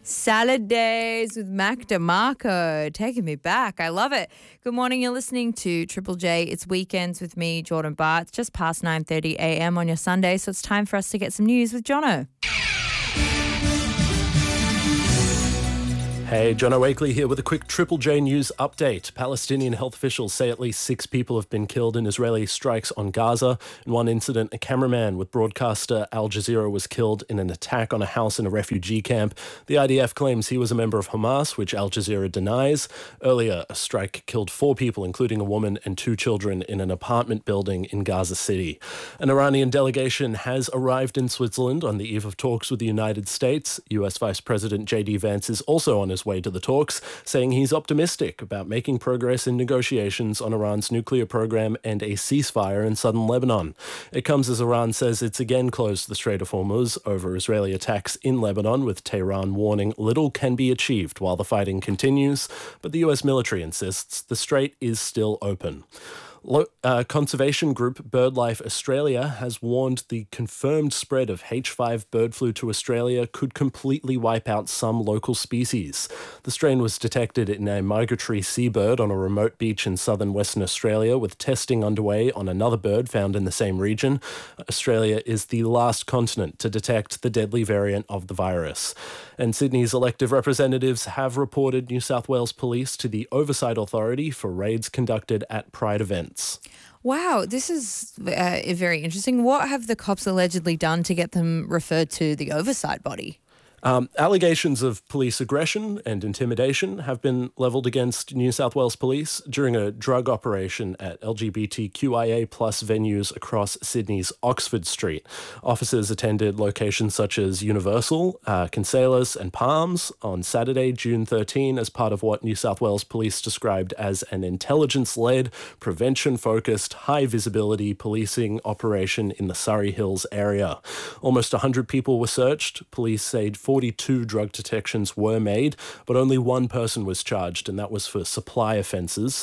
Salad Days with Mac DeMarco, taking me back. I love it. Good morning. You're listening to Triple J. It's Weekends with me, Jordan Barr. It's just past 9:30 a.m. on your Sunday, so it's time for us to get some news with Jono. Hey, Jono Wakely here with a quick Triple J news update. Palestinian health officials say at least 6 people have been killed in Israeli strikes on Gaza. In one incident, a cameraman with broadcaster Al Jazeera was killed in an attack on a house in a refugee camp. The IDF claims he was a member of Hamas, which Al Jazeera denies. Earlier, a strike killed 4 people, including a woman and 2 children, in an apartment building in Gaza City. An Iranian delegation has arrived in Switzerland on the eve of talks with the United States. US Vice President J.D. Vance is also on his way to the talks, saying he's optimistic about making progress in negotiations on Iran's nuclear program and a ceasefire in southern Lebanon. It comes as Iran says it's again closed the Strait of Hormuz over Israeli attacks in Lebanon, with Tehran warning little can be achieved while the fighting continues, but the US military insists the strait is still open. Conservation group BirdLife Australia has warned the confirmed spread of H5 bird flu to Australia could completely wipe out some local species. The strain was detected in a migratory seabird on a remote beach in southern Western Australia, with testing underway on another bird found in the same region. Australia is the last continent to detect the deadly variant of the virus. And Sydney's elected representatives have reported New South Wales Police to the Oversight Authority for raids conducted at Pride events. Wow, this is very interesting. What have the cops allegedly done to get them referred to the oversight body? Allegations of police aggression and intimidation have been levelled against New South Wales Police during a drug operation at LGBTQIA+ venues across Sydney's Oxford Street. Officers attended locations such as Universal, Kinsalas and Palms on Saturday, June 13, as part of what New South Wales Police described as an intelligence-led, prevention-focused, high-visibility policing operation in the Surrey Hills area. Almost 100 people were searched. Police said 42 drug detections were made, but only one person was charged, and that was for supply offences.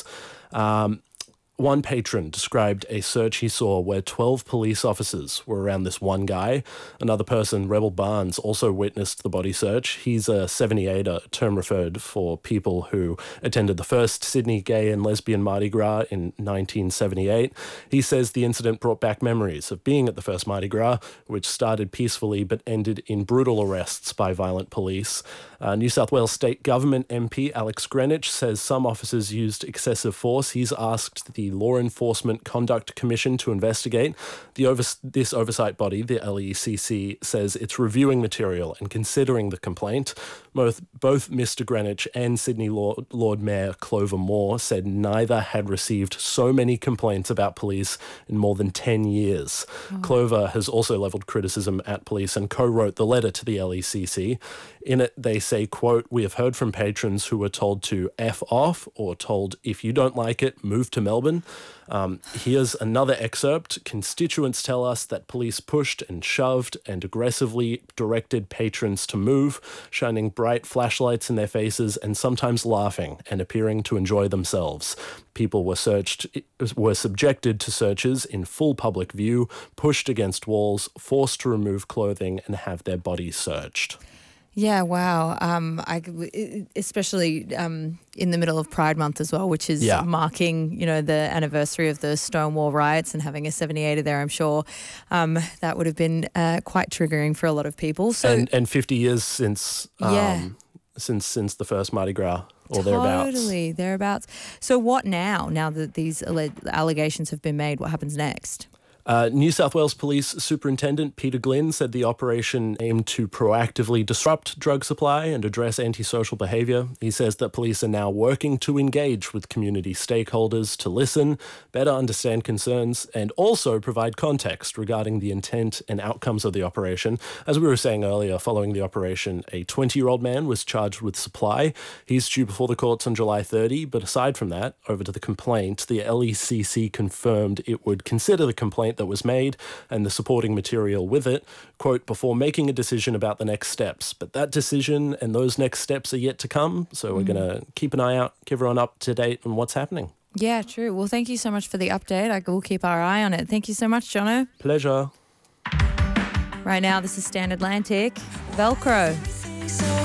One patron described a search he saw where 12 police officers were around this one guy. Another person, Rebel Barnes, also witnessed the body search. He's a 78er, term referred for people who attended the first Sydney Gay and Lesbian Mardi Gras in 1978. He says the incident brought back memories of being at the first Mardi Gras, which started peacefully but ended in brutal arrests by violent police. New South Wales State Government MP Alex Greenwich says some officers used excessive force. He's asked the Law Enforcement Conduct Commission to investigate. This oversight body, the LECC, says it's reviewing material and considering the complaint. Both Mr. Greenwich and Sydney Lord Mayor Clover Moore said neither had received so many complaints about police in more than 10 years. Clover has also levelled criticism at police and co-wrote the letter to the LECC. In it, they say, quote, "We have heard from patrons who were told to F off or told, if you don't like it, move to Melbourne." Here's another excerpt. "Constituents tell us that police pushed and shoved and aggressively directed patrons to move, shining bright flashlights in their faces and sometimes laughing and appearing to enjoy themselves. People were subjected to searches in full public view, pushed against walls, forced to remove clothing and have their bodies searched." Yeah, wow. Especially in the middle of Pride Month as well, which is marking, the anniversary of the Stonewall riots, and having a 78er there, I'm sure that would have been quite triggering for a lot of people. So, and 50 years since the first Mardi Gras. Or thereabouts. Totally, thereabouts. So what now? Now that these allegations have been made, what happens next? New South Wales Police Superintendent Peter Glynn said the operation aimed to proactively disrupt drug supply and address antisocial behaviour. He says that police are now working to engage with community stakeholders to listen, better understand concerns, and also provide context regarding the intent and outcomes of the operation. As we were saying earlier, following the operation, a 20-year-old man was charged with supply. He's due before the courts on July 30, but aside from that, over to the complaint, the LECC confirmed it would consider the complaint that was made and the supporting material with it, quote, before making a decision about the next steps. But that decision and those next steps are yet to come, so we're going to keep an eye out, keep everyone up to date on what's happening. Yeah, true. Well, thank you so much for the update. We'll keep our eye on it. Thank you so much, Jono. Pleasure. Right now, this is Stand Atlantic, Velcro.